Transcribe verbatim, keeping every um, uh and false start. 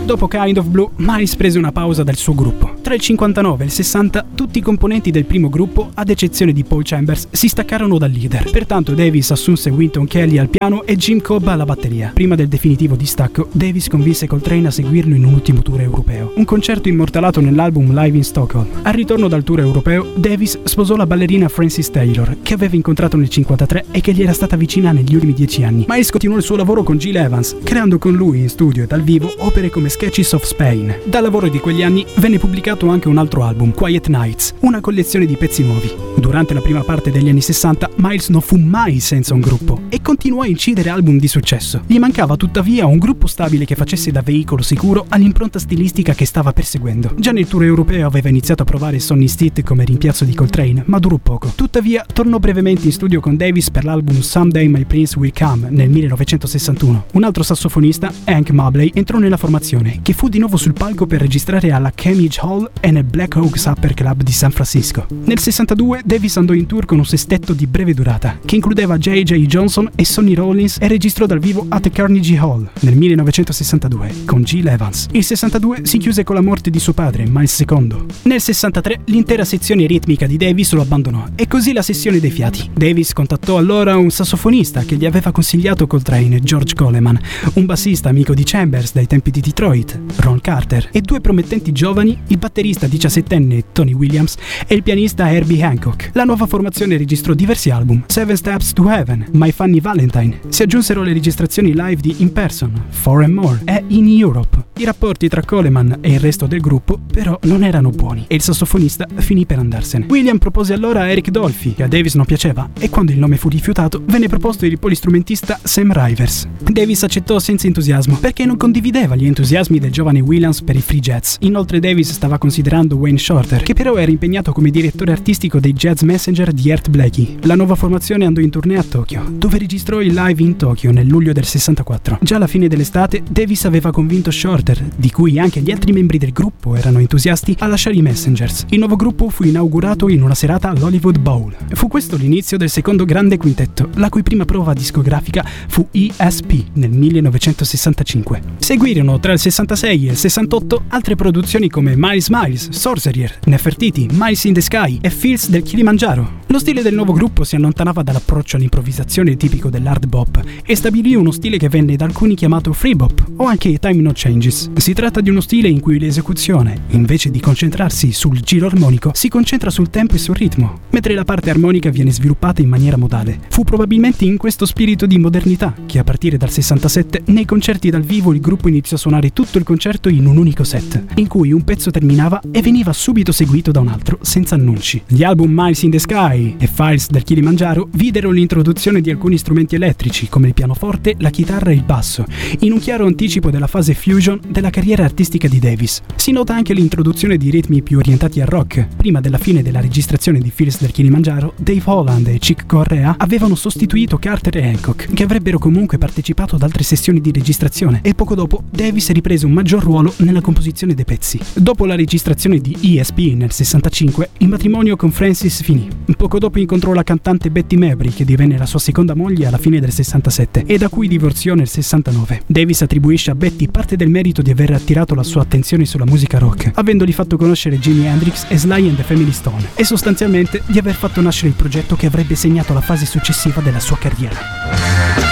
Dopo Kind of Blue, Miles prese una pausa dal suo gruppo. Tra il cinquantanove e il sessanta, tutti i componenti del primo gruppo, ad eccezione di Paul Chambers, si staccarono dal leader. Pertanto Davis assunse Wynton Kelly al piano e Jim Cobb alla batteria. Prima del definitivo distacco, Davis convinse Coltrane a seguirlo in un ultimo tour europeo. Un concerto immortalato nell'album Live in Stockholm. Al ritorno dal tour europeo, Davis sposò la ballerina Frances Taylor, che aveva incontrato nel cinquantatré e che gli era stata vicina negli ultimi dieci anni. Miles continuò il suo lavoro con Gil Evans, creando con lui in studio e dal vivo opere come Sketches of Spain. Dal lavoro di quegli anni venne pubblicato anche un altro album, Quiet Nights, una collezione di pezzi nuovi. Durante la prima parte degli anni sessanta, Miles non fu mai senza un gruppo e continuò a incidere album di successo. Gli mancava tuttavia un gruppo stabile che facesse da veicolo sicuro all'impronta stilistica che stava perseguendo. Già nel tour europeo aveva iniziato a provare Sonny Stitt come rimpiazzo di Coltrane, ma durò poco. Tuttavia, tornò brevemente in studio con Davis per l'album Someday My Prince Will Come nel millenovecentosessantuno. Un altro sassofonista, Hank Mobley, entrò nella formazione, che fu di nuovo sul palco per registrare alla Carnegie Hall e nel Black Hawk Supper Club di San Francisco. Nel sessantadue Davis andò in tour con un sestetto di breve durata, che includeva J J Johnson e Sonny Rollins e registrò dal vivo at Carnegie Hall nel millenovecentosessantadue con Gil Evans. Il sessantadue si chiuse con la morte di suo padre, Miles secondo. Nel sessantatré l'intera sezione ritmica di Davis lo abbandonò e così la sessione dei fiati. Davis contattò allora un sassofonista che gli aveva consigliato Coltrane, George Coleman, un bassista amico di Chambers dai tempi di Detroit, Ron Carter, e due promettenti giovani, il batterista diciassettenne Tony Williams e il pianista Herbie Hancock. La nuova formazione registrò diversi album, Seven Steps to Heaven, My Funny Valentine. Si aggiunsero le registrazioni live di In Person, For and More e In Europe. I rapporti tra Coleman e il resto del gruppo però non erano buoni e il sassofonista finì per andarsene. William propose allora a Eric Dolphy, che a Davis non piaceva, e quando il nome fu rifiutato venne proposto il polistrumentista Sam Rivers. Davis accettò senza entusiasmo perché non condivideva gli entusiasmi del giovane Williams per i free jazz. Inoltre Davis stava considerando Wayne Shorter, che però era impegnato come direttore artistico dei Jazz Messenger di Art Blakey. La nuova formazione andò in tournée a Tokyo, dove registrò il Live in Tokyo nel luglio del sessantaquattro. Già alla fine dell'estate Davis aveva convinto Shorter, di cui anche gli altri membri del gruppo erano entusiasti, a lasciare i Messengers. Il nuovo gruppo fu inaugurato in una serata all'Hollywood Bowl. Fu questo l'inizio del secondo grande quintetto, la cui prima prova discografica fu E S P nel millenovecentosessantacinque. Seguirono tra il sessantasei e il sessantotto altre produzioni come Miles Miles, Sorcerer, Nefertiti, Miles in the Sky e Fields del Kilimangiaro. Lo stile del nuovo gruppo si allontanava dall'approccio all'improvvisazione tipico dell'hard bop e stabilì uno stile che venne da alcuni chiamato free bop o anche time no changes. Si tratta di uno stile in cui l'esecuzione, invece di concentrarsi sul giro armonico, si concentra sul tempo e sul ritmo, mentre la parte armonica viene sviluppata in maniera modale. Fu probabilmente in questo spirito di modernità che a partire dal sessantasette nei concerti dal vivo il gruppo iniziò a suonare tutto il concerto in un unico set, in cui un pezzo terminava e veniva subito seguito da un altro senza annunci. Gli album Miles in the Sky e Files del Kilimangiaro videro l'introduzione di alcuni strumenti elettrici come il pianoforte, la chitarra e il basso, in un chiaro anticipo della fase fusion della carriera artistica di Davis. Si nota anche l'introduzione di ritmi più orientati al rock. Prima della fine della registrazione di Fields del Kilimangiaro, Dave Holland e Chick Corea avevano sostituito Carter e Hancock, che avrebbero comunque partecipato ad altre sessioni di registrazione, e poco dopo Davis riprese un maggior ruolo nella composizione dei pezzi. Dopo la registrazione di E S P nel sessantacinque, il matrimonio con Frances finì. Poco dopo incontrò la cantante Betty Mabry, che divenne la sua seconda moglie alla fine del sessantasette e da cui divorziò nel sessantanove. Davis attribuisce a Betty parte del merito di aver attirato la sua attenzione sulla musica rock, avendogli fatto conoscere Jimi Hendrix e Sly and the Family Stone, e sostanzialmente di aver fatto nascere il progetto che avrebbe segnato la fase successiva della sua carriera.